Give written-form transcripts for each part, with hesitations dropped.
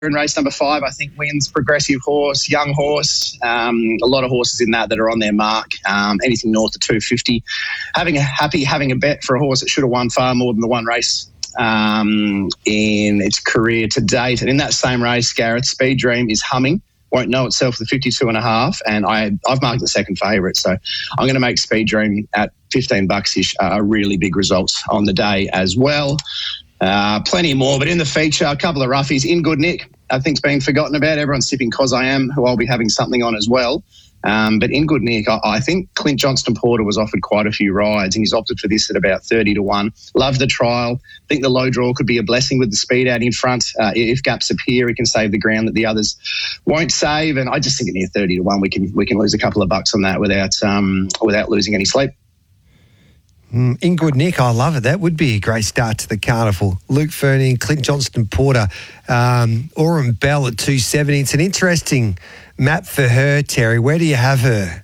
in race number 5, I think wins. Progressive horse, young horse. A lot of horses in that are on their mark. Anything north of 250. Having a bet for a horse that should have won far more than the one race in its career to date. And in that same race, Gareth, Speed Dream is humming. Won't know itself with 52.5, and I've marked the second favourite. So I'm going to make Speed Dream at $15-ish a really big result on the day as well. Plenty more, but in the feature, a couple of roughies. In Good Nick, I think's been forgotten about. Everyone's tipping Cause I Am, who I'll be having something on as well. But in Good Nick, I think Clint Johnston Porter was offered quite a few rides, and he's opted for this at about 30-1. Love the trial. I think the low draw could be a blessing with the speed out in front. If gaps appear, he can save the ground that the others won't save. And I just think at near 30-1, we can lose a couple of bucks on that without losing any sleep. In Good Nick, I love it. That would be a great start to the carnival. Luke Fernie, Clint Johnston Porter, Aurum Bell at 270. It's an interesting map for her, Terry. Where do you have her?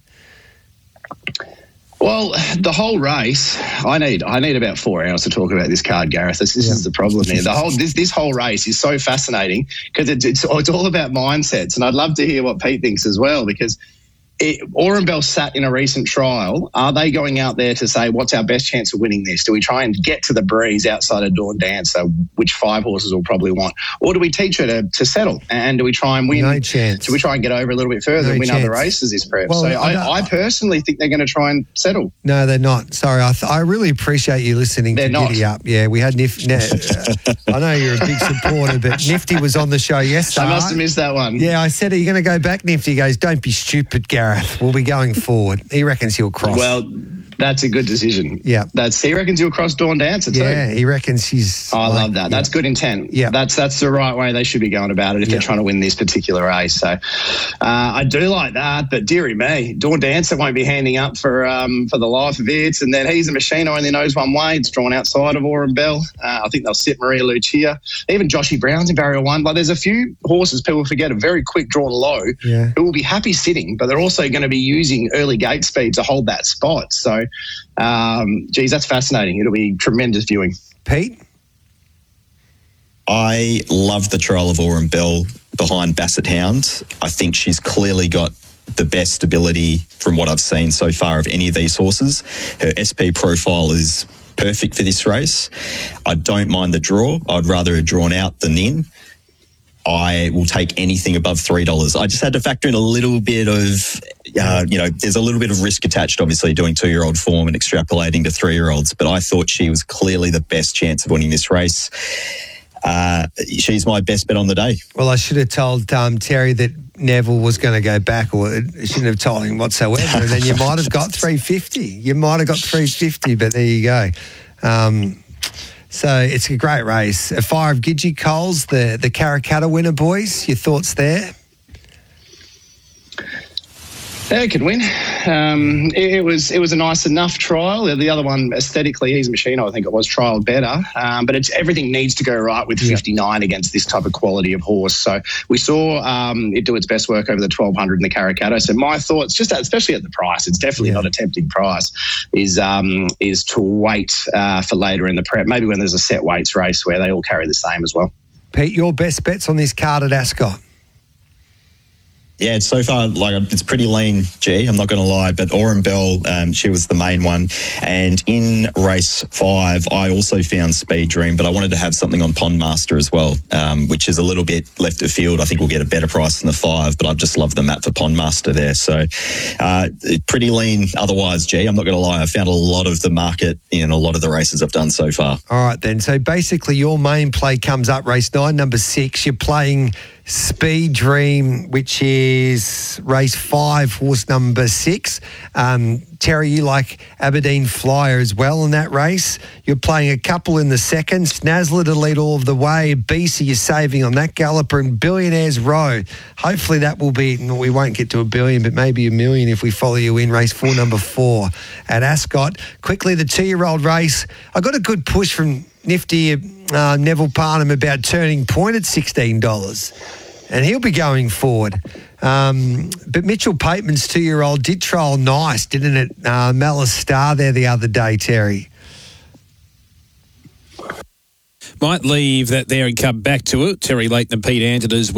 Well, the whole race, I need about 4 hours to talk about this card, Gareth. This is the problem here. This whole race is so fascinating because it's all about mindsets, and I'd love to hear what Pete thinks as well, because Aurum Bell sat in a recent trial. Are they going out there to say, what's our best chance of winning this? Do we try and get to the breeze outside of Dawn Dancer, which 5 horses will probably want? Or do we teach her to settle? And do we try and win? No chance. Do we try and get over a little bit further and win other races this prep? Well, so I personally think they're going to try and settle. No, they're not. Sorry, I really appreciate you listening to Giddy Up. Yeah, we had Nifty. I know you're a big supporter, but Nifty was on the show yesterday. I must have missed that one. Yeah, I said, are you going to go back, Nifty? He goes, don't be stupid, Gareth. We'll be going forward. He reckons he'll cross. Well, that's a good decision. Yeah. He reckons he'll cross Dawn Dancer too. Yeah, he reckons he's... I love that. That's good intent. Yeah. That's the right way they should be going about it if they're trying to win this particular race. So I do like that, but dearie me, Dawn Dancer won't be handing up for the life of it. And then He's a Machine only knows one way. It's drawn outside of Aurum Bell. I think they'll sit Maria Lucia. Even Joshy Brown's in Barrier 1. Like, there's a few horses people forget are very quick drawn low who will be happy sitting, but they're also going to be using early gate speed to hold that spot. So, that's fascinating. It'll be tremendous viewing. Pete? I love the trial of Aurum Bell behind Basset Hound. I think she's clearly got the best ability from what I've seen so far of any of these horses. Her SP profile is perfect for this race. I don't mind the draw. I'd rather have drawn out than in. I will take anything above $3. I just had to factor in a little bit of, there's a little bit of risk attached, obviously, doing 2-year-old form and extrapolating to 3-year-olds. But I thought she was clearly the best chance of winning this race. She's my best bet on the day. Well, I should have told Terry that Neville was going to go back, or I shouldn't have told him whatsoever. And then you might have got 350. You might have got 350, but there you go. So it's a great race. A Fire of Gidgee Coles, the Karrakatta winner, boys. Your thoughts there? Yeah, it could win. It was a nice enough trial. The other one, aesthetically, He's a Machine, I think it was trialled better. But everything needs to go right with 59 against this type of quality of horse. So we saw it do its best work over the 1200 in the Karrakatta. So my thoughts, just especially at the price, it's definitely not a tempting price, is to wait for later in the prep, maybe when there's a set weights race where they all carry the same as well. Pete, your best bets on this card at Ascot? Yeah, so far, it's pretty lean, G, I'm not going to lie, but Aurum Bell, she was the main one. And in race 5, I also found Speed Dream, but I wanted to have something on Pond Master as well, which is a little bit left of field. I think we'll get a better price than the 5, but I just love the map for Pond Master there. So pretty lean otherwise, G, I'm not going to lie. I found a lot of the market in a lot of the races I've done so far. All right, then. So basically your main play comes up race 9, number 6. You're playing Speed Dream, which is race 5, horse number 6. Terry, you like Aberdeen Flyer as well in that race. You're playing a couple in the second. Snazzler to lead all of the way. BC you're saving on that galloper, and Billionaires Row. Hopefully that will be, we won't get to $1 billion, but maybe $1 million if we follow you in race 4, number 4 at Ascot. Quickly, the 2-year-old race. I got a good push from Nifty Neville Parnham about Turning Point at $16, and he'll be going forward. But Mitchell Pateman's 2-year-old did trial nice, didn't it? Malice Star there the other day, Terry. Might leave that there and come back to it. Terry Leighton and Pete Antoners